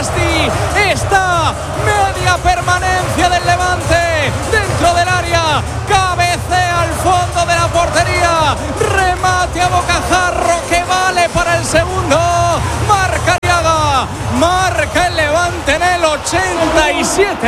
Sagasti. Está media permanencia del Levante dentro del área. Cabecea al fondo de la portería. Remate a bocajarro que vale para el segundo. Marca Arriaga. Marca el Levante en el 87.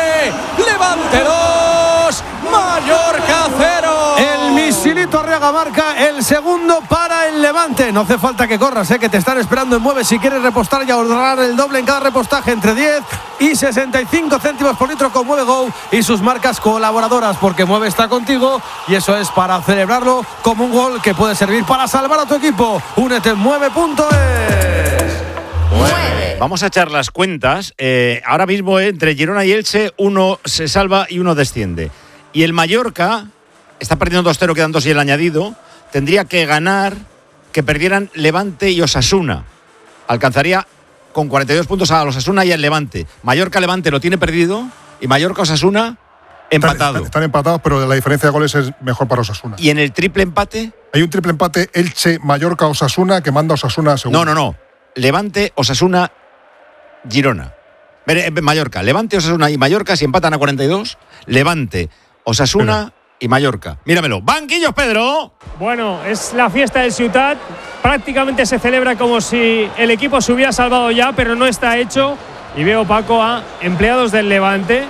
Levante 2, Mallorca 0. El misilito Arriaga marca el segundo para el Levante. No hace falta que corras, que te están esperando en Mueve si quieres repostar y ahorrar el doble en cada repostaje, entre 10 y 65 céntimos por litro con Mueve Go y sus marcas colaboradoras, porque Mueve está contigo y eso es para celebrarlo como un gol que puede servir para salvar a tu equipo. Únete en Mueve.es. Vamos a echar las cuentas. Ahora mismo entre Girona y Elche, uno se salva y uno desciende. Y el Mallorca está perdiendo 2-0, quedan 2 y el añadido. Tendría que ganar, que perdieran Levante y Osasuna. Alcanzaría con 42 puntos a Osasuna y al Levante. Mallorca-Levante lo tiene perdido y Mallorca-Osasuna empatado. Están empatados, pero la diferencia de goles es mejor para Osasuna. ¿Y en el triple empate? Hay un triple empate Elche-Mallorca-Osasuna que manda a Osasuna segundo. No. Levante, Osasuna, Girona. Mallorca. Levante, Osasuna y Mallorca si empatan a 42. Levante, Osasuna y Mallorca. Míramelo. Banquillos, Pedro. Bueno, es la fiesta del Ciutat. Prácticamente se celebra como si el equipo se hubiera salvado ya, pero no está hecho. Y veo, Paco, a empleados del Levante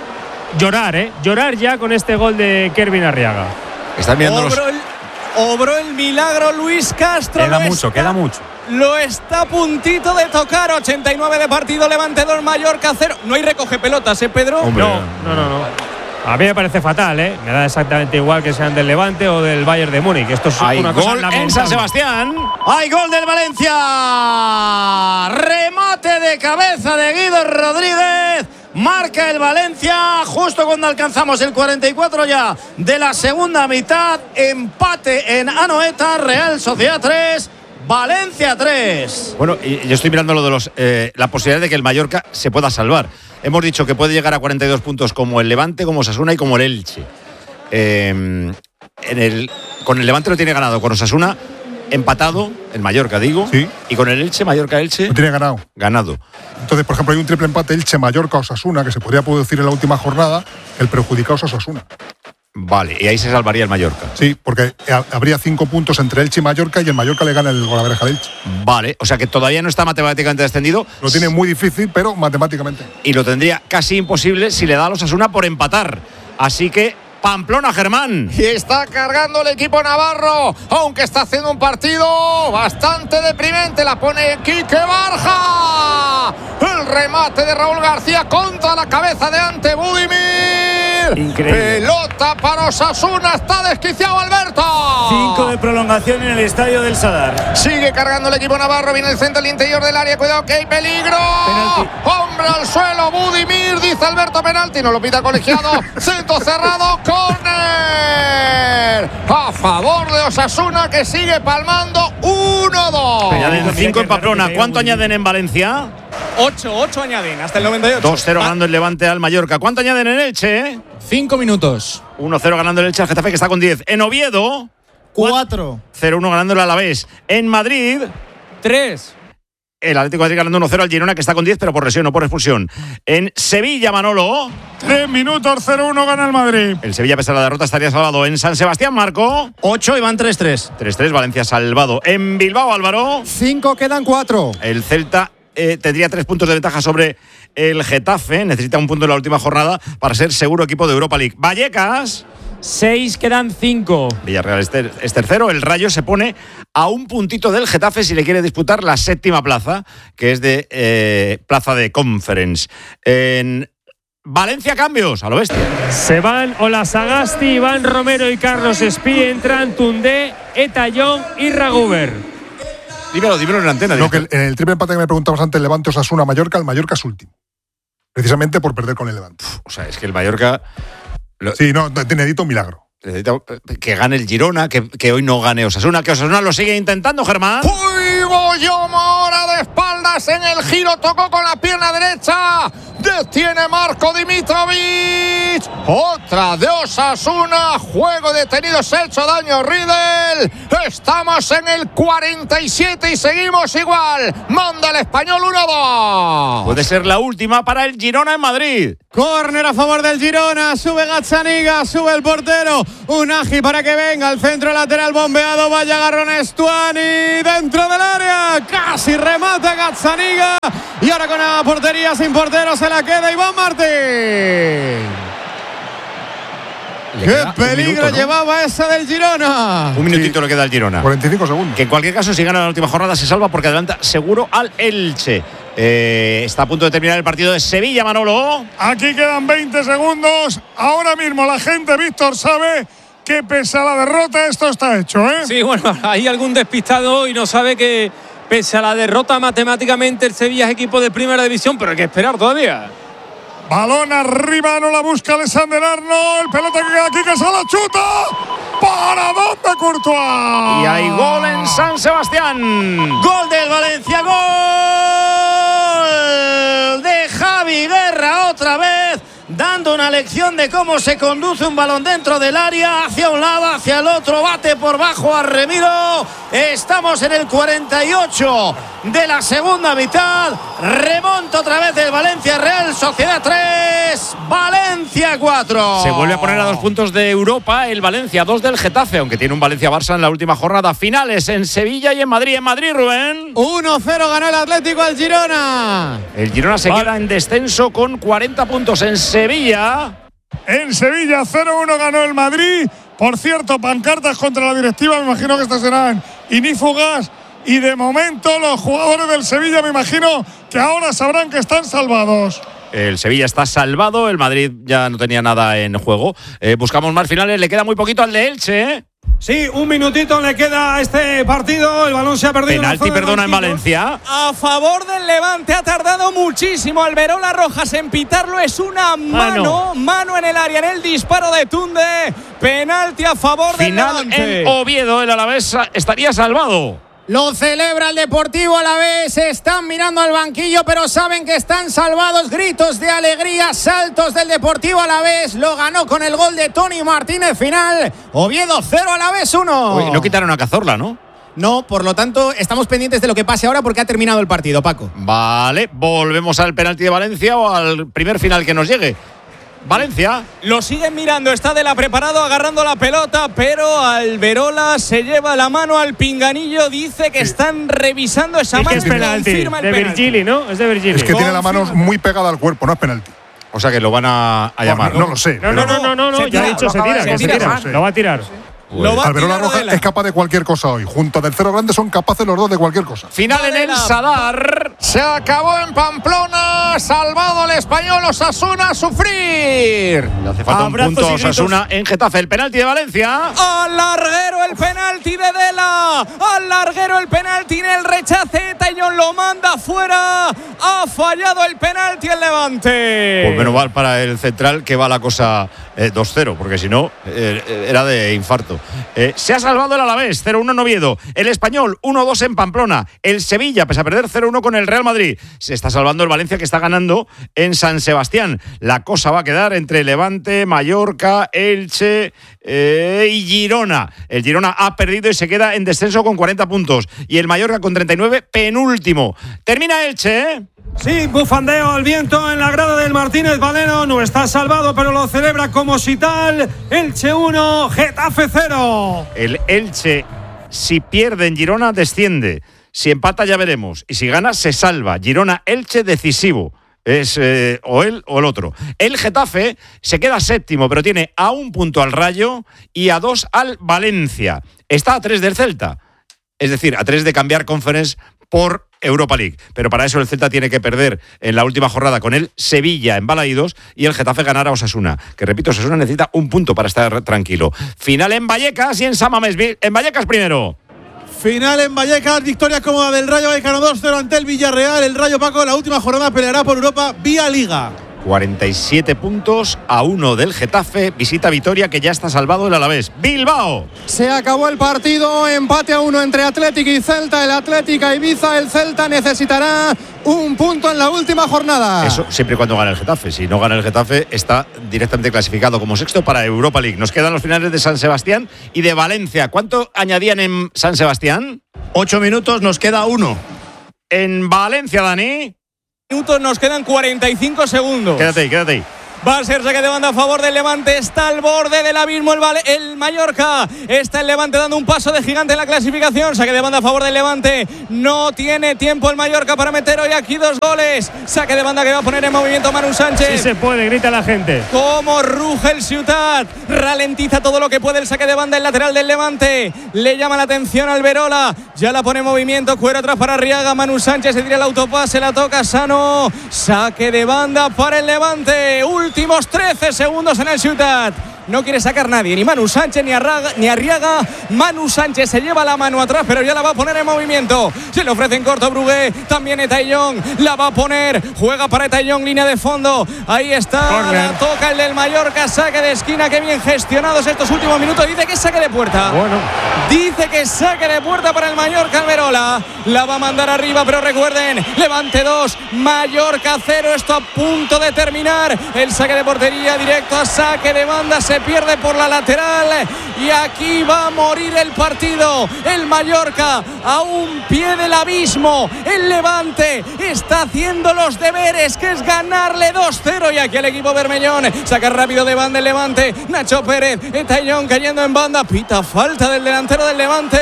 llorar ya con este gol de Kervin Arriaga. Están mirando Obró el milagro Luis Castro. Queda mucho. Lo está a puntito de tocar. 89 de partido, Levante 2, Mallorca 0. No hay recoge pelotas, Pedro. Hombre, No. A mí me parece fatal, Me da exactamente igual que sean del Levante o del Bayern de Múnich. Esto es hay una gol cosa en lamentable. San Sebastián. Hay gol del Valencia. Remate de cabeza de Guido Rodríguez. Marca el Valencia justo cuando alcanzamos el 44 ya de la segunda mitad. Empate en Anoeta. Real Sociedad 3, Valencia 3. Bueno, y yo estoy mirando lo de la posibilidad de que el Mallorca se pueda salvar. Hemos dicho que puede llegar a 42 puntos como el Levante, como Osasuna y como el Elche. Con el Levante lo tiene ganado, con Osasuna empatado, el Mallorca digo, sí. Y con el Elche, Mallorca-Elche lo tiene ganado. Entonces, por ejemplo, hay un triple empate Elche-Mallorca-Osasuna que se podría producir en la última jornada. El perjudicado es Osasuna. Vale, y ahí se salvaría el Mallorca. Sí, porque habría 5 puntos entre Elche y Mallorca y el Mallorca le gana el golaveraje al Elche. Vale, o sea que todavía no está matemáticamente descendido. Lo tiene muy difícil, pero matemáticamente. Y lo tendría casi imposible si le da a los Osasuna por empatar. Así que Pamplona, Germán. Y está cargando el equipo navarro, aunque está haciendo un partido bastante deprimente. La pone Quique Barja. El remate de Raúl García contra la cabeza de Ante Budimir. Increíble. Pelota para Osasuna. Está desquiciado Alberto. 5 de prolongación en el estadio del Sadar. Sigue cargando el equipo navarro. Viene el centro al interior del área. Cuidado que hay peligro. Penalti. Hombre al suelo. Budimir. Dice Alberto, penalti. No lo pita el colegiado. Centro cerrado. Córner a favor de Osasuna, que sigue palmando 1-2. Añaden 5 en Pamplona. ¿Cuánto añaden en Valencia? 8 añaden hasta el 98. 2-0 ganando el Levante al Mallorca. ¿Cuánto añaden en Elche? 5 minutos. 1-0 ganando el Elche al Getafe, que está con 10. En Oviedo, 4. 0-1 ganando el Alavés. En Madrid, 3. el Atlético de Madrid ganando 1-0 al Girona, que está con 10, pero por lesión, no por expulsión. En Sevilla, Manolo, 3 minutos, 0-1 gana el Madrid. el Sevilla, a pesar de la derrota, estaría salvado. En San Sebastián, Marco, 8 y van 3-3. 3-3, Valencia salvado. En Bilbao, Álvaro, 5 quedan 4. el Celta tendría 3 puntos de ventaja sobre el Getafe. Necesita un punto en la última jornada para ser seguro equipo de Europa League. Vallecas, 6, quedan 5. Villarreal es tercero. El Rayo se pone a un puntito del Getafe si le quiere disputar la séptima plaza, que es de plaza de Conference. En Valencia, cambios a lo bestia. Se van Ola Sagasti, Iván Romero y Carlos Espí. Entran Tundé, Etayón y Raguber. Dímelo en la antena. No, que en el triple empate que me preguntabas antes, Levante Osasuna Mallorca, el Mallorca es último. Precisamente por perder con el Levante. O sea, es que el Mallorca... Sí, no, necesita un milagro. Necesita que gane el Girona, que hoy no gane Osasuna, que Osasuna lo sigue intentando, Germán. ¡Uy, Goyomo ahora de espaldas en el giro! Tocó con la pierna derecha. Detiene Marco Dimitrovic. Otra de Osasuna. Juego detenido, se ha hecho daño Rieder. nivel. Estamos en el 47 y seguimos igual. Manda el Español 1-2. Puede ser la última para el Girona en Madrid. Córner a favor del Girona, sube Gazzaniga, sube el portero, Unagi para que venga, el centro lateral bombeado, vaya agarrón Estuani dentro del área, casi remata Gazzaniga y ahora con la portería sin portero se la queda Iván Martín. ¡Qué peligro llevaba esa del Girona! Un minutito le queda al Girona. 45 segundos. Que en cualquier caso, si gana la última jornada, se salva porque adelanta seguro al Elche. Está a punto de terminar el partido de Sevilla, Manolo. Aquí quedan 20 segundos. Ahora mismo la gente, Víctor, sabe que pese a la derrota esto está hecho, ¿eh? Sí, bueno, hay algún despistado y no sabe que pese a la derrota matemáticamente el Sevilla es equipo de primera división, pero hay que esperar todavía. Balón arriba, no la busca Alexander Arnold. Pelota que queda aquí, que se la chuta. ¿Para dónde, Courtois? Y hay gol en San Sebastián. Gol del Valencia, gol de Javi Guerra otra vez, dando una lección de cómo se conduce un balón dentro del área, hacia un lado, hacia el otro, bate por bajo a Remiro. Estamos en el 48 de la segunda mitad. Remonta otra vez el Valencia. Real Sociedad 3, Valencia 4. Se vuelve a poner a 2 puntos de Europa el Valencia, 2 del Getafe, aunque tiene un Valencia-Barça en la última jornada. Finales en Sevilla y en Madrid. En Madrid, Rubén. 1-0 ganó el Atlético al Girona. El Girona se queda en descenso con 40 puntos en Sevilla. En Sevilla 0-1 ganó el Madrid. Por cierto, pancartas contra la directiva, me imagino que estas serán inífugas. Y de momento los jugadores del Sevilla me imagino que ahora sabrán que están salvados. El Sevilla está salvado, el Madrid ya no tenía nada en juego. Buscamos más finales, le queda muy poquito al de Elche, ¿eh? Sí, un minutito le queda a este partido. El balón se ha perdido. Penalti, perdona, en Valencia. A favor del Levante, ha tardado muchísimo Alberola Rojas en pitarlo. Es una mano en el área, en el disparo de Tunde. Penalti a favor del Levante. Final en Oviedo, el Alavés estaría salvado. Lo celebra el Deportivo Alavés, están mirando al banquillo, pero saben que están salvados. Gritos de alegría, saltos del Deportivo Alavés. Lo ganó con el gol de Tony Martínez final. Oviedo 0, Alavés 1. Uy, no quitaron a Cazorla, ¿no? No, por lo tanto, estamos pendientes de lo que pase ahora porque ha terminado el partido, Paco. Vale, volvemos al penalti de Valencia o al primer final que nos llegue. Valencia. Lo siguen mirando, está de la preparado agarrando la pelota, pero Alberola se lleva la mano al pinganillo, dice que están revisando esa mano. Es penalti, de Virgili, ¿no? Es de Virgili. Es que tiene la mano muy pegada al cuerpo, no es penalti. O sea que lo van a llamar. No lo sé. No, ya ha dicho, se tira. Lo va a tirar. Alberola Rojas es capaz de cualquier cosa hoy. Junto a Tercero Grande son capaces los dos de cualquier cosa. Final en el Sadar. Se acabó en Pamplona. Salvado el Español. Osasuna a sufrir. Le hace falta un punto a Osasuna en Getafe. El penalti de Valencia. Al larguero el penalti de Dela. Al larguero el penalti en el rechace. Taillon lo manda fuera. Ha fallado el penalti el Levante. Pues menos mal para el central que va la cosa 2-0, porque si no era de infarto. Se ha salvado el Alavés, 0-1 en Oviedo. El Español, 1-2 en Pamplona. El Sevilla, pese a perder 0-1 con el Real Madrid. Se está salvando el Valencia, que está ganando en San Sebastián. La cosa va a quedar entre Levante, Mallorca, Elche y Girona. El Girona ha perdido y se queda en descenso con 40 puntos. Y el Mallorca con 39, penúltimo. Termina Elche, ¿eh? Sí, bufandeo al viento en la grada del Martínez Valero. No está salvado, pero lo celebra como si tal. Elche 1, Getafe 0. El Elche, si pierde en Girona, desciende. Si empata, ya veremos. Y si gana, se salva. Girona-Elche decisivo. Es o él o el otro. El Getafe se queda séptimo, pero tiene a 1 punto al Rayo y a 2 al Valencia. Está a 3 del Celta. Es decir, a 3 de cambiar Conference por Europa League. Pero para eso el Celta tiene que perder en la última jornada con el Sevilla en Balaídos y el Getafe ganar a Osasuna. Que repito, Osasuna necesita 1 punto para estar tranquilo. Final en Vallecas y en San Mamés. En Vallecas primero. Final en Vallecas, victoria cómoda del Rayo Vallecano 2-0 ante el Villarreal. El Rayo, Paco, la última jornada peleará por Europa vía Liga. 47 puntos a 1 del Getafe. Visita Vitoria, que ya está salvado el Alavés. Bilbao. Se acabó el partido, empate a 1 entre Athletic y Celta. El Athletic a Ibiza, el Celta necesitará un punto en la última jornada. Eso siempre y cuando gane el Getafe. Si no gana el Getafe, está directamente clasificado como sexto para Europa League. Nos quedan los finales de San Sebastián y de Valencia. ¿Cuánto añadían en San Sebastián? 8 minutos, nos queda 1. En Valencia, Dani. Minutos, nos quedan 45 segundos. Quédate ahí. Va a ser saque de banda a favor del Levante. Está al borde del abismo el Mallorca. Está el Levante dando un paso de gigante en la clasificación. Saque de banda a favor del Levante. No tiene tiempo el Mallorca para meter hoy aquí 2 goles. Saque de banda que va a poner en movimiento Manu Sánchez. Sí se puede, grita la gente. Como ruge el Ciutat. Ralentiza todo lo que puede el saque de banda, el lateral del Levante. Le llama la atención al Verola. Ya la pone en movimiento. Cuero atrás para Arriaga. Manu Sánchez se tira el autopase. La toca Sano. Saque de banda para el Levante. Últimos 13 segundos en el Ciutat. No quiere sacar nadie, ni Manu Sánchez ni Arriaga. Manu Sánchez se lleva la mano atrás, pero ya la va a poner en movimiento. Se le ofrece en corto Brugué. También Etaillón la va a poner. Juega para Etaillón, línea de fondo. Ahí está. Corner. La toca el del Mallorca. Saque de esquina. Qué bien gestionados estos últimos minutos. Dice que es saque de puerta. Bueno. Dice que es saque de puerta para el Mallorca. Alberola la va a mandar arriba, pero recuerden: Levante 2, Mallorca 0. Esto a punto de terminar. El saque de portería directo a saque de banda. Se pierde por la lateral y aquí va a morir el partido. El Mallorca a un pie del abismo. El Levante está haciendo los deberes, que es ganarle 2-0, y aquí el equipo bermellón saca rápido de banda el Levante. Nacho Pérez, Etaillón cayendo en banda, pita falta del delantero del Levante.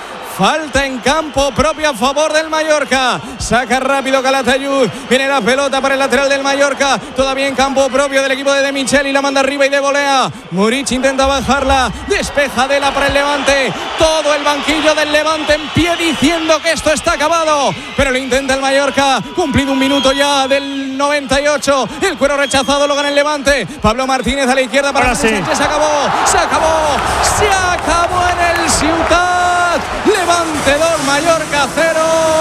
Falta en campo propio a favor del Mallorca. Saca rápido Calatayud. Viene la pelota para el lateral del Mallorca. Todavía en campo propio del equipo de Micheli. La manda arriba y de volea. Muric intenta bajarla. Despejadela para el Levante. Todo el banquillo del Levante en pie diciendo que esto está acabado. Pero lo intenta el Mallorca. Cumplido un minuto ya del 98. El cuero rechazado, lo gana el Levante. Pablo Martínez a la izquierda para Sánchez. Se acabó. Se acabó en el Ciutat. Levante 2, Mallorca 0.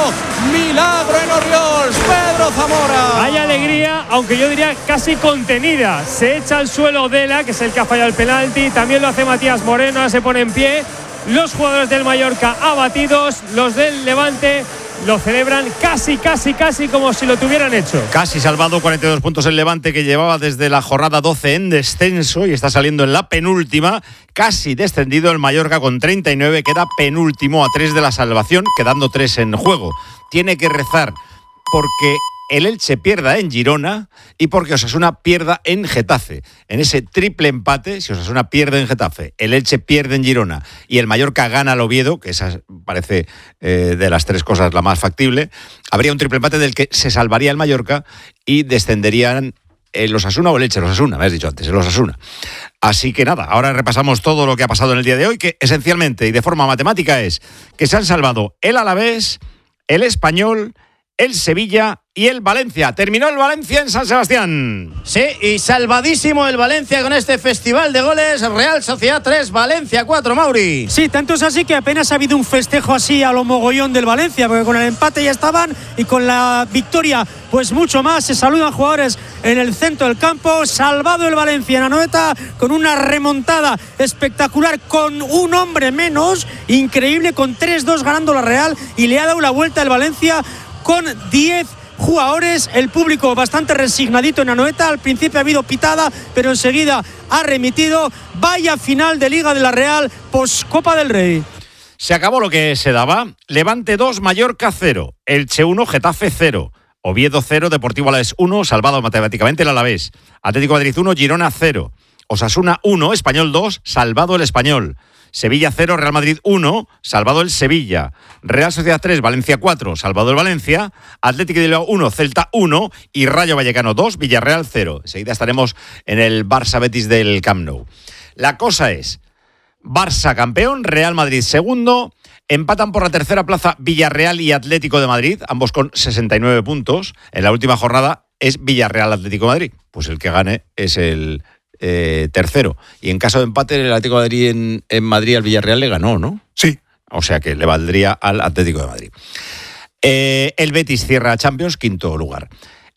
Milagro en Orriols. Pedro Zamora. Hay alegría, aunque yo diría casi contenida. Se echa al suelo Dela, que es el que ha fallado el penalti. También lo hace Matías Moreno, ahora se pone en pie. Los jugadores del Mallorca abatidos. Los del Levante lo celebran casi como si lo tuvieran hecho. Casi salvado, 42 puntos el Levante, que llevaba desde la jornada 12 en descenso y está saliendo en la penúltima. Casi descendido el Mallorca con 39, queda penúltimo a 3 de la salvación, quedando 3 en juego. Tiene que rezar porque el Elche pierda en Girona y porque Osasuna pierda en Getafe. En ese triple empate, si Osasuna pierde en Getafe, el Elche pierde en Girona y el Mallorca gana al Oviedo, que esa parece de las 3 cosas la más factible, habría un triple empate del que se salvaría el Mallorca y descenderían el Osasuna o el Elche. El Osasuna, me has dicho antes, el Osasuna. Así que nada, ahora repasamos todo lo que ha pasado en el día de hoy, que esencialmente y de forma matemática es que se han salvado el Alavés, el Español, el Sevilla y el Valencia. Terminó el Valencia en San Sebastián. Sí, y salvadísimo el Valencia con este festival de goles. Real Sociedad 3, Valencia 4, Mauri. Sí, tanto es así que apenas ha habido un festejo así a lo mogollón del Valencia, porque con el empate ya estaban y con la victoria pues mucho más. Se saludan jugadores en el centro del campo. Salvado el Valencia en Anoeta con una remontada espectacular, con un hombre menos, increíble, con 3-2 ganando la Real, y le ha dado la vuelta el Valencia con 10 jugadores. El público bastante resignadito en Anoeta. Al principio ha habido pitada, pero enseguida ha remitido. Vaya final de Liga de la Real post Copa del Rey. Se acabó lo que se daba. Levante 2, Mallorca 0, Elche 1, Getafe 0, Oviedo 0, Deportivo Alavés 1, salvado matemáticamente el Alavés, Atlético de Madrid 1, Girona 0, Osasuna 1, Español 2, salvado el Español, Sevilla 0, Real Madrid 1, salvado el Sevilla, Real Sociedad 3, Valencia 4, salvado el Valencia, Atlético de Bilbao 1, Celta 1 y Rayo Vallecano 2, Villarreal 0. Enseguida estaremos en el Barça Betis del Camp Nou. La cosa es: Barça campeón, Real Madrid segundo, empatan por la tercera plaza Villarreal y Atlético de Madrid, ambos con 69 puntos. En la última jornada es Villarreal-Atlético de Madrid, pues el que gane es el tercero. Y en caso de empate, el Atlético de Madrid en Madrid al Villarreal le ganó, ¿no? Sí. O sea que le valdría al Atlético de Madrid. El Betis cierra Champions, quinto lugar.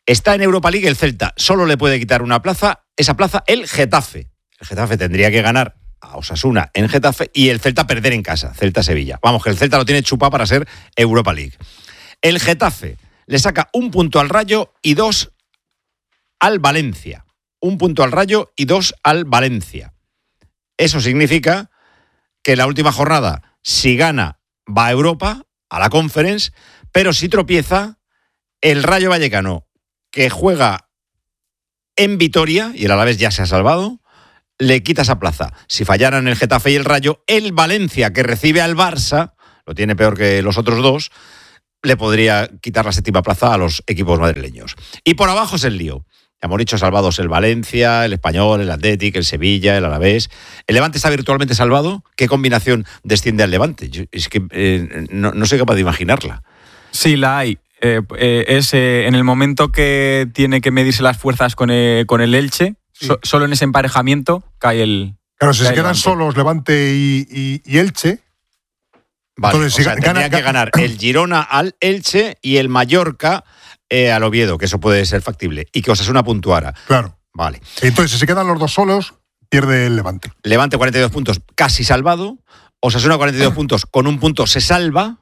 Está en Europa League el Celta. Solo le puede quitar esa plaza, el Getafe. El Getafe tendría que ganar a Osasuna en Getafe y el Celta perder en casa, Celta-Sevilla. Vamos, que el Celta lo tiene chupado para ser Europa League. El Getafe le saca 1 punto al Rayo y 2 al Valencia. 1 punto al Rayo y 2 al Valencia. Eso significa que la última jornada, si gana, va a Europa, a la Conference, pero si tropieza, el Rayo Vallecano, que juega en Vitoria, y el Alavés ya se ha salvado, le quita esa plaza. Si fallaran el Getafe y el Rayo, el Valencia, que recibe al Barça, lo tiene peor que los otros dos, le podría quitar la 7ª plaza a los equipos madrileños. Y por abajo es el lío. Hemos dicho salvados el Valencia, el Español, el Athletic, el Sevilla, el Alavés. ¿El Levante está virtualmente salvado? ¿Qué combinación desciende al Levante? Es que no soy capaz de imaginarla. Sí, la hay. Es en el momento que tiene que medirse las fuerzas con el Elche. Sí. Solo en ese emparejamiento cae el... Claro, si se quedan solos Levante y Elche... Vale, entonces, tendría que ganar el Girona al Elche y el Mallorca al Oviedo, que eso puede ser factible, y que Osasuna puntuara. Claro. Vale. Entonces, si se quedan los dos solos, pierde el Levante. Levante 42 puntos, casi salvado. Osasuna 42 puntos, con 1 punto se salva.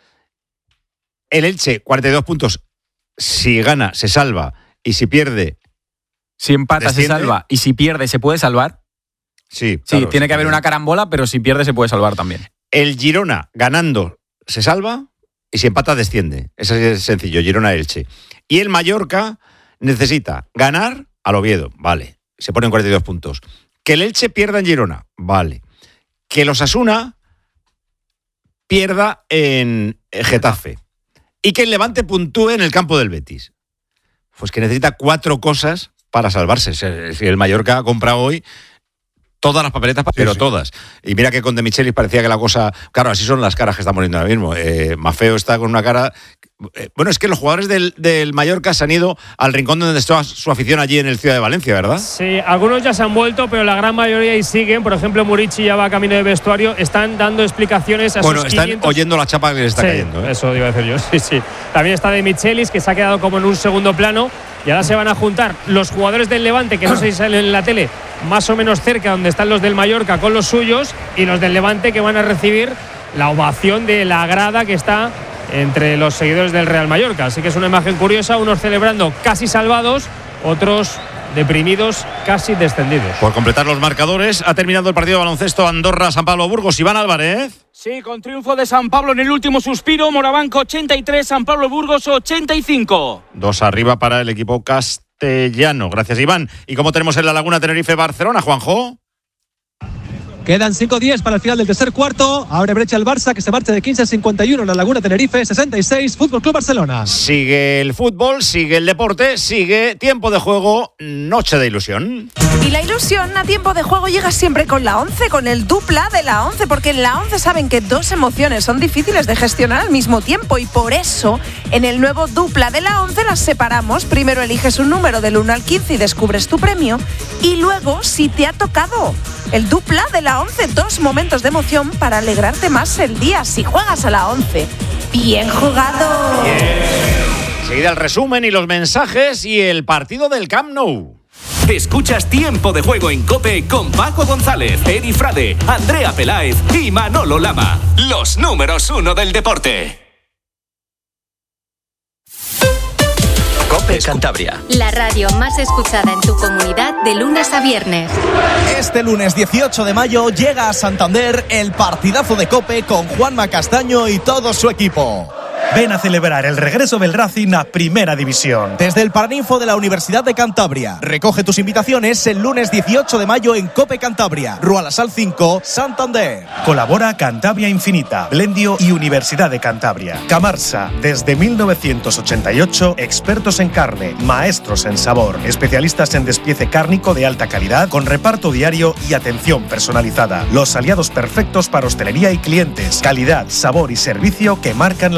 El Elche 42 puntos, si gana se salva, y si pierde... Si empata desciende. Se salva, y si pierde se puede salvar. Sí, claro, tiene que haber una carambola, pero si pierde se puede salvar también. El Girona ganando se salva y si empata desciende. Eso es sencillo, Girona-Elche. Y el Mallorca necesita ganar al Oviedo, vale, se ponen 42 puntos. Que el Elche pierda en Girona, vale. Que el Osasuna pierda en Getafe. Y que el Levante puntúe en el campo del Betis. Pues que necesita 4 cosas para salvarse. Es decir, el Mallorca ha comprado hoy todas las papeletas, pero todas. Y mira que con De Michelis parecía que la cosa... Claro, así son las caras que estamos viendo ahora mismo. Maffeo está con una cara... Bueno, es que los jugadores del Mallorca se han ido al rincón donde está su afición allí en el Ciudad de Valencia, ¿verdad? Sí, algunos ya se han vuelto, pero la gran mayoría ahí siguen. Por ejemplo, Murici ya va camino de vestuario. Están dando explicaciones a sus 500... están oyendo la chapa que les está cayendo. Eso iba a decir yo, sí. También está De Michelis, que se ha quedado como en un segundo plano. Y ahora se van a juntar los jugadores del Levante, que no sé si salen en la tele, más o menos cerca donde están los del Mallorca con los suyos, y los del Levante, que van a recibir la ovación de la grada que está entre los seguidores del Real Mallorca. Así que es una imagen curiosa, unos celebrando casi salvados, otros deprimidos, casi descendidos. Por completar los marcadores, ha terminado el partido de baloncesto Andorra-San Pablo Burgos. Iván Álvarez. Sí, con triunfo de San Pablo en el último suspiro. Morabanco 83, San Pablo Burgos 85. 2 arriba para el equipo castellano. Gracias, Iván. ¿Y cómo tenemos en la Laguna Tenerife-Barcelona, Juanjo? Quedan 5-10 para el final del tercer cuarto. Abre brecha el Barça, que se marcha de 15-51 en la Laguna Tenerife, 66, Fútbol Club Barcelona. Sigue el fútbol, sigue el deporte, sigue tiempo de juego, noche de ilusión. Y la ilusión a tiempo de juego llega siempre con la 11, con el dupla de la 11, porque en la 11 saben que 2 emociones son difíciles de gestionar al mismo tiempo, y por eso en el nuevo dupla de la 11 las separamos. Primero eliges un número del 1 al 15 y descubres tu premio, y luego, si te ha tocado el dupla de la 11, 2 momentos de emoción para alegrarte más el día si juegas a la 11. ¡Bien jugado! Enseguida el resumen y los mensajes y el partido del Camp Nou. Escuchas Tiempo de Juego en COPE con Paco González, Eri Frade, Andrea Peláez y Manolo Lama. Los números 1 del deporte. COPE Cantabria. La radio más escuchada en tu comunidad de lunes a viernes. Este lunes 18 de mayo llega a Santander el partidazo de COPE con Juanma Castaño y todo su equipo. Ven a celebrar el regreso del Racing a Primera División. Desde el Paraninfo de la Universidad de Cantabria. Recoge tus invitaciones el lunes 18 de mayo en COPE Cantabria, Rua La Sal 5, Santander. Colabora Cantabria Infinita, Blendio y Universidad de Cantabria. Camarsa, desde 1988, expertos en carne, maestros en sabor, especialistas en despiece cárnico de alta calidad, con reparto diario y atención personalizada. Los aliados perfectos para hostelería y clientes. Calidad, sabor y servicio que marcan la diferencia.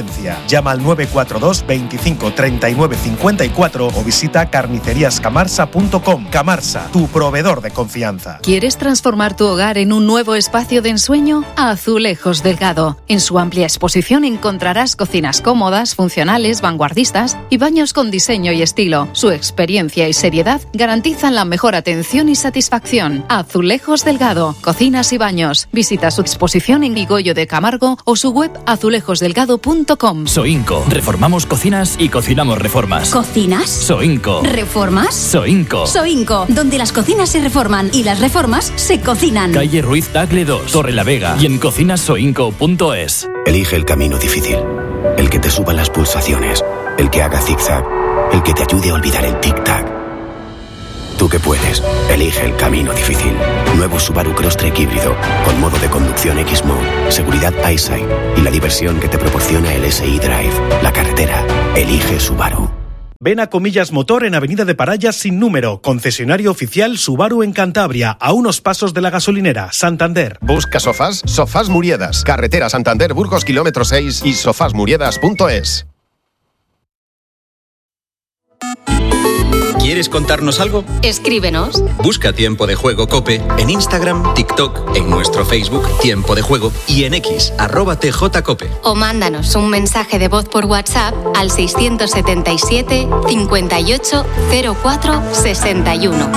Valencia. Llama al 942 25 39 54 o visita carniceriascamarsa.com. Camarsa, tu proveedor de confianza. ¿Quieres transformar tu hogar en un nuevo espacio de ensueño? Azulejos Delgado. En su amplia exposición encontrarás cocinas cómodas, funcionales, vanguardistas y baños con diseño y estilo. Su experiencia y seriedad garantizan la mejor atención y satisfacción. Azulejos Delgado. Cocinas y baños. Visita su exposición en Vigoyo de Camargo o su web azulejosdelgado.com. Soinco. Reformamos cocinas y cocinamos reformas. ¿Cocinas? Soinco. ¿Reformas? Soinco. Soinco, donde las cocinas se reforman y las reformas se cocinan. Calle Ruiz Tagle 2, Torre la Vega y en cocinasoinco.es. Elige el camino difícil. El que te suba las pulsaciones. El que haga zigzag. El que te ayude a olvidar el tic-tac. Tú que puedes, elige el camino difícil. Nuevo Subaru Crosstrek híbrido, con modo de conducción X-Mode, seguridad EyeSight y la diversión que te proporciona el SI Drive. La carretera, elige Subaru. Ven a Comillas Motor en Avenida de Parayas sin número, concesionario oficial Subaru en Cantabria, a unos pasos de la gasolinera, Santander. Busca sofás, Sofás Muriedas, carretera Santander Burgos kilómetro 6 y sofasmuriedas.es. ¿Quieres contarnos algo? Escríbenos. Busca Tiempo de Juego COPE en Instagram, TikTok, en nuestro Facebook Tiempo de Juego y en X, @TJCOPE. O mándanos un mensaje de voz por WhatsApp al 677 58 04 61.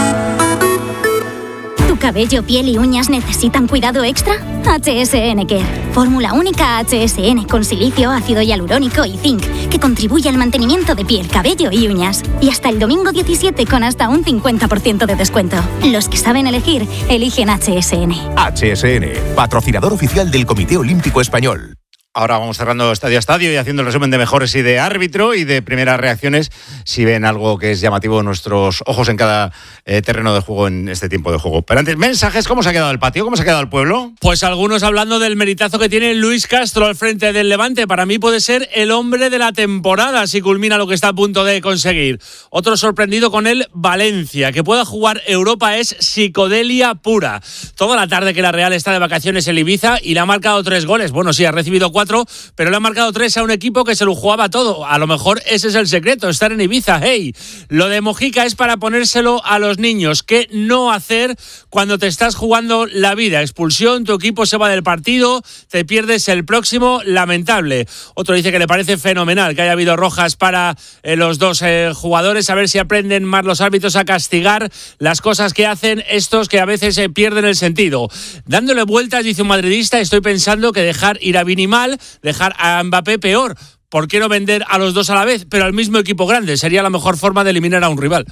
¿Tu cabello, piel y uñas necesitan cuidado extra? HSN Care. Fórmula única HSN con silicio, ácido hialurónico y zinc, que contribuye al mantenimiento de piel, cabello y uñas. Y hasta el domingo 17 con hasta un 50% de descuento. Los que saben elegir, eligen HSN. HSN, patrocinador oficial del Comité Olímpico Español. Ahora vamos cerrando estadio a estadio y haciendo el resumen de mejores y de árbitro y de primeras reacciones, si ven algo que es llamativo nuestros ojos en cada terreno de juego en este tiempo de juego. Pero antes, mensajes, ¿cómo se ha quedado el patio? ¿Cómo se ha quedado el pueblo? Pues algunos hablando del meritazo que tiene Luis Castro al frente del Levante. Para mí puede ser el hombre de la temporada si culmina lo que está a punto de conseguir. Otro sorprendido con el Valencia. Que pueda jugar Europa es psicodelia pura. Toda la tarde que la Real está de vacaciones en Ibiza y le ha marcado 3 goles. Bueno, sí, ha recibido 4, pero le ha marcado 3 a un equipo que se lo jugaba todo. A lo mejor ese es el secreto, estar en Ibiza. Hey, lo de Mojica es para ponérselo a los niños. ¿Qué no hacer cuando te estás jugando la vida? Expulsión, tu equipo se va del partido, te pierdes el próximo, lamentable. Otro dice que le parece fenomenal que haya habido rojas para los dos jugadores, a ver si aprenden más los árbitros a castigar las cosas que hacen estos que a veces pierden el sentido. Dándole vueltas, dice un madridista, estoy pensando que dejar ir a Vini mal, dejar a Mbappé peor. ¿Por qué no vender a los dos a la vez, pero al mismo equipo grande? Sería la mejor forma de eliminar a un rival.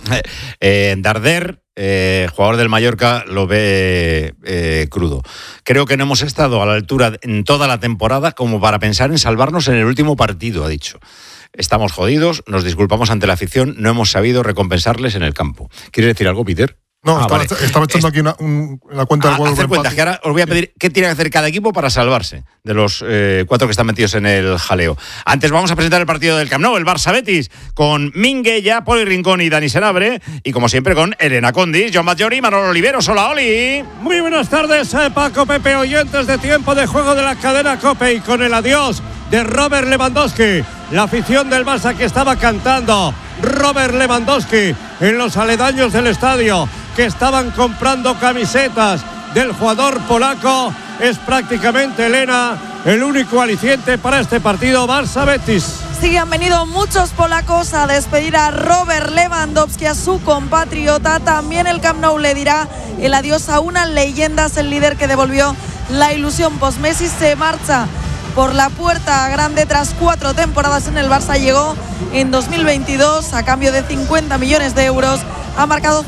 Darder, jugador del Mallorca, lo ve crudo. Creo que no hemos estado a la altura en toda la temporada como para pensar en salvarnos en el último partido, ha dicho. Estamos jodidos, nos disculpamos ante la afición, no hemos sabido recompensarles en el campo. ¿Quieres decir algo, Peter? No, estaba echando aquí la cuenta del gol. Hacer cuentas, que ahora os voy a pedir qué tiene que hacer cada equipo para salvarse de los 4 que están metidos en el jaleo. Antes vamos a presentar el partido del Camp Nou, el Barça-Betis, con Minguella, Poli Rincón y Dani Senabre, y como siempre con Elena Condis, John Batllori, Manolo Oliveros. Hola, Oli. Muy buenas tardes, Paco, Pepe, oyentes de Tiempo de Juego de la cadena COPE, y con el adiós de Robert Lewandowski, la afición del Barça que estaba cantando Robert Lewandowski en los aledaños del estadio, que estaban comprando camisetas del jugador polaco, es prácticamente, Elena, el único aliciente para este partido Barça-Betis. Sí, han venido muchos polacos a despedir a Robert Lewandowski, a su compatriota. También el Camp Nou le dirá el adiós a una leyenda, es el líder que devolvió la ilusión post-Messi. Se marcha por la puerta grande tras 4 temporadas en el Barça. Llegó en 2022 a cambio de 50 millones de euros. Ha marcado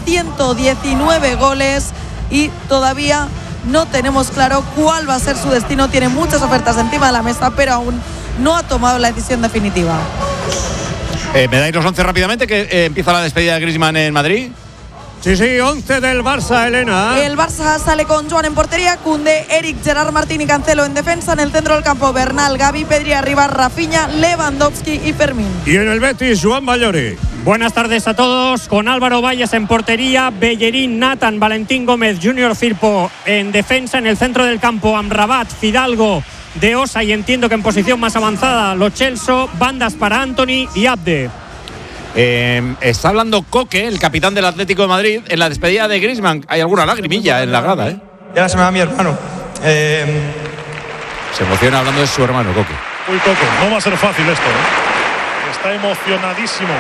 119 goles y todavía no tenemos claro cuál va a ser su destino. Tiene muchas ofertas encima de la mesa, pero aún no ha tomado la decisión definitiva. ¿Me dais los 11 rápidamente, que empieza la despedida de Griezmann en Madrid? Sí, 11 del Barça, Elena. El Barça sale con Joan en portería, Koundé, Eric, Gerard Martín y Cancelo en defensa. En el centro del campo, Bernal, Gavi, Pedri arriba, Rafinha, Lewandowski y Fermín. Y en el Betis, Joan Batllori. Buenas tardes a todos, con Álvaro Valles en portería, Bellerín, Nathan, Valentín Gómez, Junior Firpo en defensa. En el centro del campo, Amrabat, Fidalgo, de Osa y entiendo que en posición más avanzada Lo Celso, bandas para Anthony y Abde. Está hablando Coque, el capitán del Atlético de Madrid, en la despedida de Griezmann. Hay alguna lagrimilla en la grada, ¿eh? Ya se me va mi hermano. Se emociona hablando de su hermano, Coque. Uy, Coque, no va a ser fácil esto, ¿eh? Está emocionadísimo.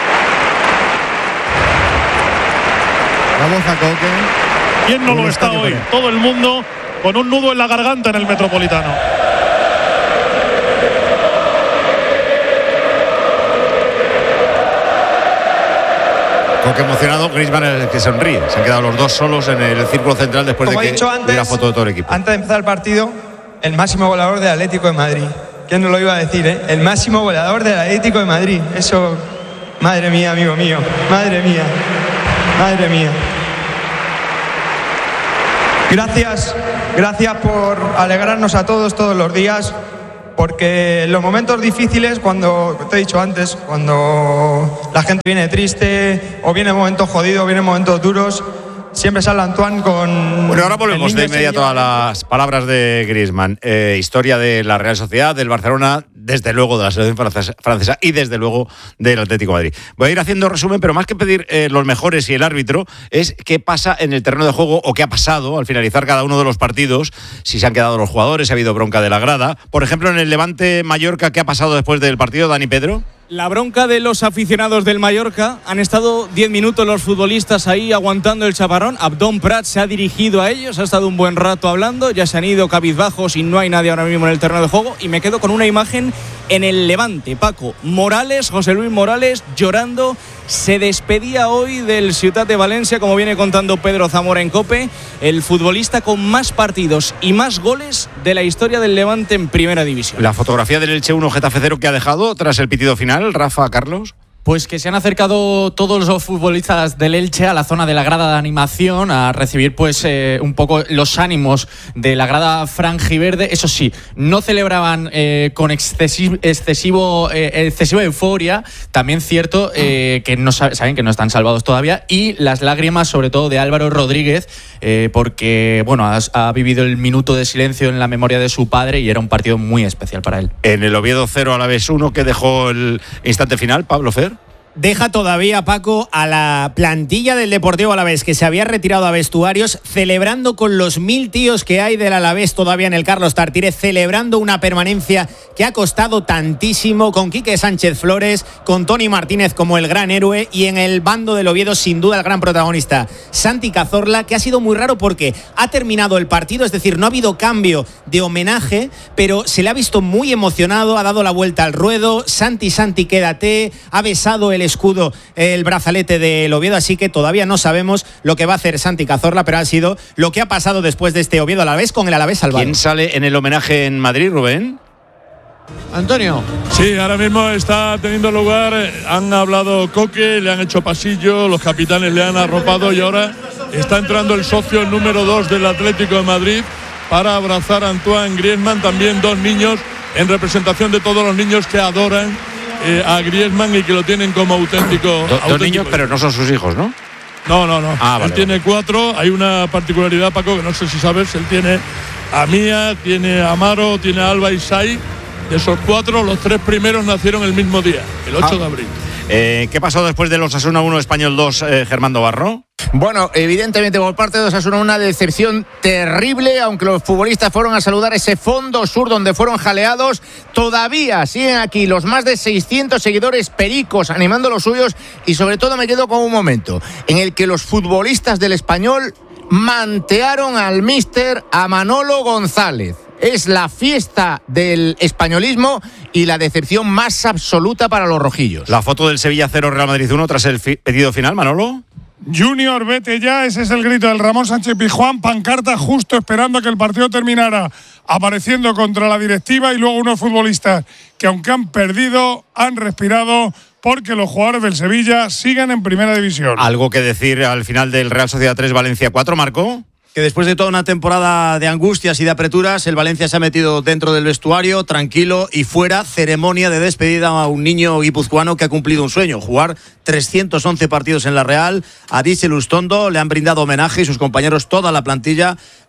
Vamos a Coque. ¿Quién no lo está hoy? Todo el mundo con un nudo en la garganta en el Metropolitano. Coque emocionado, Griezmann es el que sonríe. Se han quedado los dos solos en el círculo central después Como de he dicho antes, de la foto de todo el equipo. Antes de empezar el partido, el máximo goleador del Atlético de Madrid. ¿Quién no lo iba a decir, eh? El máximo goleador del Atlético de Madrid. Eso, madre mía, amigo mío. Madre mía. Madre mía. Gracias por alegrarnos a todos los días, porque en los momentos difíciles, cuando te he dicho antes, cuando la gente viene triste o viene momentos jodidos, viene momentos duros, siempre sale Antoine con... Bueno, ahora volvemos de inmediato a las palabras de Griezmann. Historia de la Real Sociedad, del Barcelona, desde luego de la selección francesa y desde luego del Atlético de Madrid. Voy a ir haciendo resumen, pero más que pedir los mejores y el árbitro, es qué pasa en el terreno de juego o qué ha pasado al finalizar cada uno de los partidos, si se han quedado los jugadores, si ha habido bronca de la grada. Por ejemplo, en el Levante Mallorca, ¿qué ha pasado después del partido, Dani Pedro? La bronca de los aficionados del Mallorca. Han estado 10 minutos los futbolistas ahí aguantando el chaparrón. Abdón Prat se ha dirigido a ellos, ha estado un buen rato hablando, ya se han ido cabizbajos y no hay nadie ahora mismo en el terreno de juego. Y me quedo con una imagen en el Levante, Paco. Morales, José Luis Morales, llorando. Se despedía hoy del Ciutat de Valencia, como viene contando Pedro Zamora en COPE, el futbolista con más partidos y más goles de la historia del Levante en Primera División. La fotografía del Elche 1 Getafe 0 que ha dejado tras el pitido final, Rafa, Carlos. Pues que se han acercado todos los futbolistas del Elche a la zona de la grada de animación a recibir pues un poco los ánimos de la grada franjiverde. Eso sí, no celebraban con excesiva euforia. También cierto que no saben que no están salvados todavía, y las lágrimas sobre todo de Álvaro Rodríguez porque bueno ha vivido el minuto de silencio en la memoria de su padre y era un partido muy especial para él. En el Oviedo 0 Alavés 1 que dejó el instante final, Pablo Fer. Deja todavía, Paco, a la plantilla del Deportivo Alavés, que se había retirado a vestuarios, celebrando con los 1000 tíos que hay del Alavés todavía en el Carlos Tartiere, celebrando una permanencia que ha costado tantísimo, con Quique Sánchez Flores, con Toni Martínez como el gran héroe, y en el bando del Oviedo, sin duda, el gran protagonista, Santi Cazorla, que ha sido muy raro porque ha terminado el partido, es decir, no ha habido cambio de homenaje, pero se le ha visto muy emocionado, ha dado la vuelta al ruedo. Santi, quédate, ha besado el escudo, el brazalete del Oviedo, así que todavía no sabemos lo que va a hacer Santi Cazorla, pero ha sido lo que ha pasado después de este Oviedo Alavés con el Alavés salvado. ¿Quién sale en el homenaje en Madrid, Rubén? Antonio. Sí, ahora mismo está teniendo lugar, han hablado Coque, le han hecho pasillo, los capitanes le han arropado y ahora está entrando el socio número 2 del Atlético de Madrid para abrazar a Antoine Griezmann, también dos niños en representación de todos los niños que adoran a Griezmann y que lo tienen como auténtico. Dos niños, pero no son sus hijos, ¿no? No. Vale, él tiene 4. Hay una particularidad, Paco, que no sé si sabes. Él tiene a Mía, tiene a Amaro, tiene a Alba y Sai. De esos 4, los 3 primeros nacieron el mismo día, el 8 de abril. ¿Qué pasó después de los Osasuna 1, Español 2, Germán Dobarro? Bueno, evidentemente por parte de Osasuna una decepción terrible, aunque los futbolistas fueron a saludar ese fondo sur donde fueron jaleados. Todavía siguen aquí los más de 600 seguidores pericos animando los suyos, y sobre todo me quedo con un momento en el que los futbolistas del Español mantearon al míster, a Manolo González. Es la fiesta del españolismo y la decepción más absoluta para los rojillos. La foto del Sevilla 0, Real Madrid 1 tras el pedido final, Manolo. Junior, vete ya, ese es el grito del Ramón Sánchez Pizjuán, pancarta justo esperando a que el partido terminara, apareciendo contra la directiva, y luego unos futbolistas que, aunque han perdido, han respirado porque los jugadores del Sevilla siguen en Primera División. ¿Algo que decir al final del Real Sociedad 3, Valencia 4, Marco? Que después de toda una temporada de angustias y de apreturas, el Valencia se ha metido dentro del vestuario, tranquilo, y fuera, ceremonia de despedida a un niño guipuzcoano que ha cumplido un sueño, jugar 311 partidos en la Real. A Díaz Lustondo le han brindado homenaje y sus compañeros, toda la plantilla,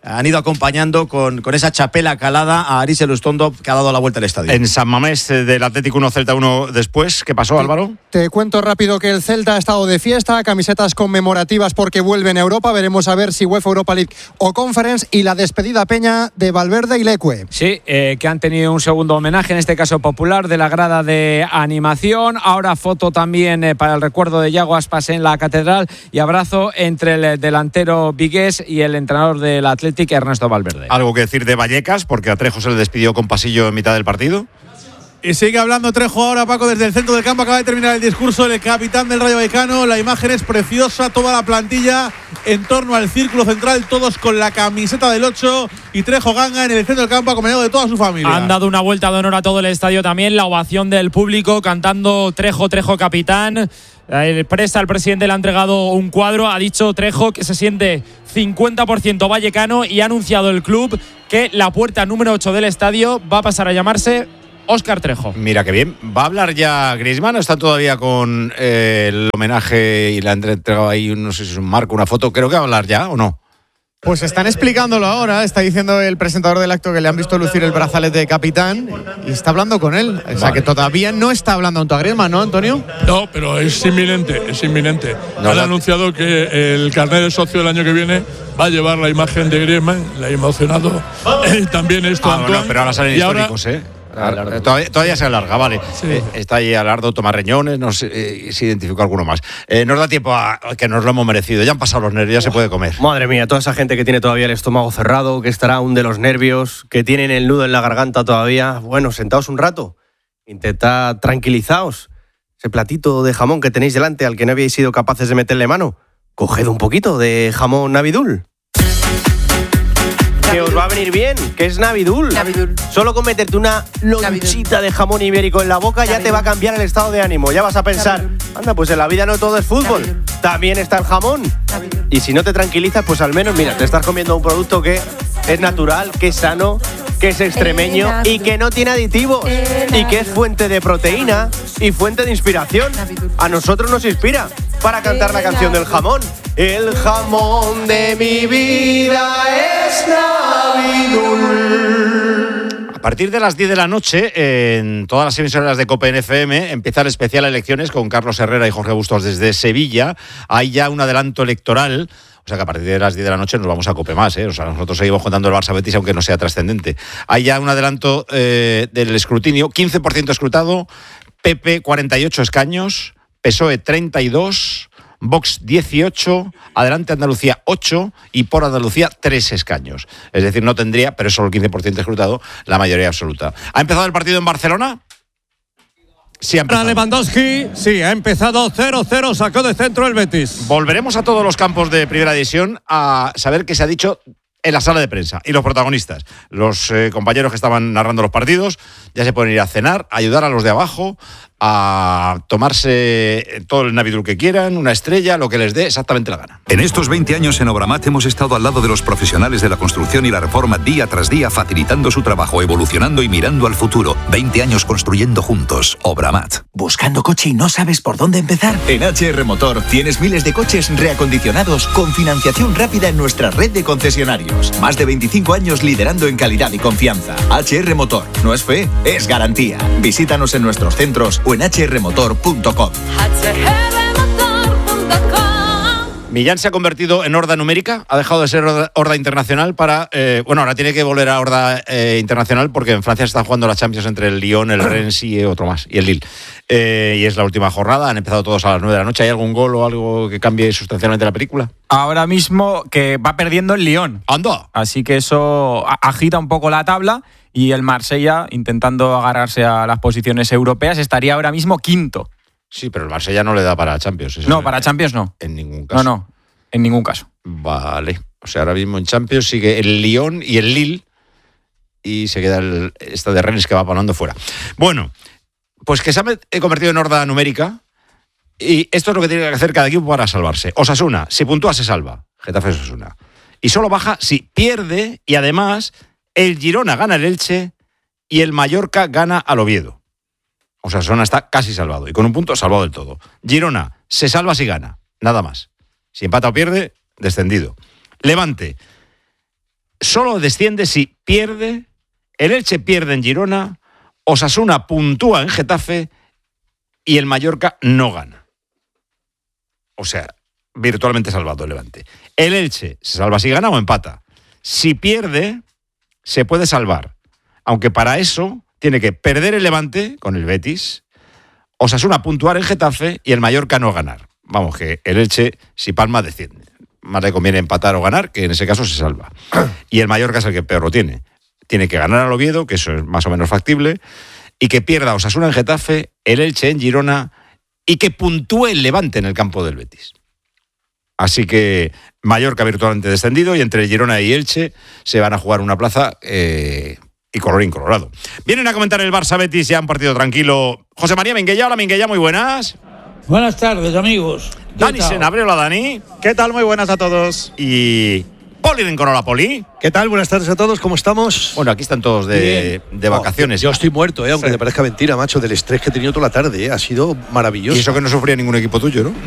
han ido acompañando con esa chapela calada a Aris Elustondo, que ha dado la vuelta al estadio. En San Mamés, del Atlético 1, Celta 1 después. ¿Qué pasó, Álvaro? Te cuento rápido que el Celta ha estado de fiesta, camisetas conmemorativas porque vuelven a Europa. Veremos a ver si UEFA Europa League o Conference, y la despedida Peña de Valverde y Leque. Sí, que han tenido un segundo homenaje, en este caso popular, de la grada de animación. Ahora foto también para el recuerdo de Yago Aspas en la Catedral, y abrazo entre el delantero vigués y el entrenador del Athletic, Ernesto Valverde. ¿Algo que decir de Vallecas? Porque a Trejo se le despidió con pasillo en mitad del partido. Y sigue hablando Trejo ahora, Paco, desde el centro del campo. Acaba de terminar el discurso del capitán del Rayo Vallecano. La imagen es preciosa, toda la plantilla en torno al círculo central, todos con la camiseta del 8, y Trejo Ganga en el centro del campo acompañado de toda su familia. Han dado una vuelta de honor a todo el estadio también, la ovación del público cantando Trejo, Trejo capitán. Presta al presidente, le ha entregado un cuadro. Ha dicho Trejo que se siente 50% vallecano, y ha anunciado el club que la puerta número 8 del estadio va a pasar a llamarse Óscar Trejo. Mira qué bien. ¿Va a hablar ya Griezmann o está todavía con el homenaje y le han entregado ahí, no sé si es un marco, una foto? Creo que va a hablar ya, ¿o no? Pues están explicándolo ahora. Está diciendo el presentador del acto que le han visto lucir el brazalete de capitán y está hablando con él. O sea, que todavía no está hablando Antoine Griezmann, ¿no, Antonio? No, pero es inminente, es inminente. Han anunciado que el carnet de socio del año que viene va a llevar la imagen de Griezmann. Le ha emocionado también esto, Antoine. Bueno, pero ahora salen históricos, ¿eh? Todavía se alarga, vale. Sí. Está ahí Alardo, Tomás Reñones, no sé si identificó alguno más. Nos da tiempo a que nos lo hemos merecido. Ya han pasado los nervios, ya se puede comer. Madre mía, toda esa gente que tiene todavía el estómago cerrado, que estará aún de los nervios, que tienen el nudo en la garganta todavía. Bueno, sentaos un rato, intentad tranquilizaos. Ese platito de jamón que tenéis delante al que no habéis sido capaces de meterle mano, coged un poquito de jamón Navidul. Que os va a venir bien, que es Navidul. Solo con meterte una lonchita de jamón ibérico en la boca ya te va a cambiar el estado de ánimo. Ya vas a pensar, anda, pues en la vida no todo es fútbol, también está el jamón. Y si no te tranquilizas, pues al menos, mira, te estás comiendo un producto que es natural, que es sano, que es extremeño y que no tiene aditivos y que es fuente de proteína y fuente de inspiración. A nosotros nos inspira para cantar la canción del jamón. El jamón de mi vida es Navidul. A partir de las 10 de la noche, en todas las emisoras de COPE en FM, empieza el especial Elecciones con Carlos Herrera y Jorge Bustos desde Sevilla. Hay ya un adelanto electoral. O sea que a partir de las 10 de la noche nos vamos a COPE más, ¿eh? O sea, nosotros seguimos contando el Barça Betis, aunque no sea trascendente. Hay ya un adelanto del escrutinio. 15% escrutado, PP 48 escaños, PSOE 32, Vox 18, Adelante Andalucía 8 y Por Andalucía 3 escaños. Es decir, no tendría, pero es solo el 15% escrutado, la mayoría absoluta. ¿Ha empezado el partido en Barcelona? Sí, ha empezado. Lewandowski, sí, ha empezado 0-0, sacó de centro el Betis. Volveremos a todos los campos de Primera División a saber qué se ha dicho en la sala de prensa. Y los protagonistas, los compañeros que estaban narrando los partidos, ya se pueden ir a cenar, a ayudar a los de abajo, a tomarse todo el Navidul que quieran, una estrella, lo que les dé exactamente la gana. En estos 20 años en Obramat hemos estado al lado de los profesionales de la construcción y la reforma día tras día, facilitando su trabajo, evolucionando y mirando al futuro. 20 años construyendo juntos. Obramat. ¿Buscando coche y no sabes por dónde empezar? En HR Motor tienes miles de coches reacondicionados con financiación rápida en nuestra red de concesionarios. Más de 25 años liderando en calidad y confianza. HR Motor. No es fe, es garantía. Visítanos en nuestros centros o en hrmotor.com. Millán se ha convertido en horda numérica, ha dejado de ser horda internacional para... ahora tiene que volver a horda internacional porque en Francia se están jugando las Champions entre el Lyon, el Rennes y otro más, y el Lille. Y es la última jornada, han empezado todos a las 9 de la noche. ¿Hay algún gol o algo que cambie sustancialmente la película? Ahora mismo que va perdiendo el Lyon. ¡Anda! Así que eso agita un poco la tabla. Y el Marsella, intentando agarrarse a las posiciones europeas, estaría ahora mismo quinto. Sí, pero el Marsella no le da para Champions. No, para Champions no. En ningún caso. No, en ningún caso. Vale. O sea, ahora mismo en Champions sigue el Lyon y el Lille y se queda esta de Rennes que va panando fuera. Bueno, pues que se ha convertido en horda numérica y esto es lo que tiene que hacer cada equipo para salvarse. Osasuna, si puntúa se salva. Getafe Osasuna. Y solo baja si pierde y además... El Girona gana el Elche y el Mallorca gana al Oviedo. Osasuna está casi salvado y con un punto salvado del todo. Girona se salva si gana, nada más. Si empata o pierde, descendido. Levante solo desciende si pierde, el Elche pierde en Girona, Osasuna puntúa en Getafe y el Mallorca no gana. O sea, virtualmente salvado el Levante. El Elche se salva si gana o empata. Si pierde, se puede salvar. Aunque para eso tiene que perder el Levante con el Betis, Osasuna puntuar en Getafe y el Mallorca no ganar. Vamos, que el Elche, si palma, desciende. Más le conviene empatar o ganar, que en ese caso se salva. Y el Mallorca es el que peor lo tiene. Tiene que ganar al Oviedo, que eso es más o menos factible, y que pierda Osasuna en Getafe, el Elche en Girona y que puntúe el Levante en el campo del Betis. Así que Mallorca virtualmente descendido y entre Girona y Elche se van a jugar una plaza y colorín colorado. Vienen a comentar el Barça Betis, ya un partido tranquilo. José María Minguella, hola Minguella, muy buenas. Buenas tardes, amigos. Dani Senabre, hola Dani. ¿Qué tal? Muy buenas a todos. Y Poli Rincón, hola Poli. ¿Qué tal? Buenas tardes a todos, ¿cómo estamos? Bueno, aquí están todos de vacaciones. Yo estoy muerto, aunque te parezca mentira, macho, del estrés que he tenido toda la tarde, ha sido maravilloso. Y eso que no sufría ningún equipo tuyo, ¿no?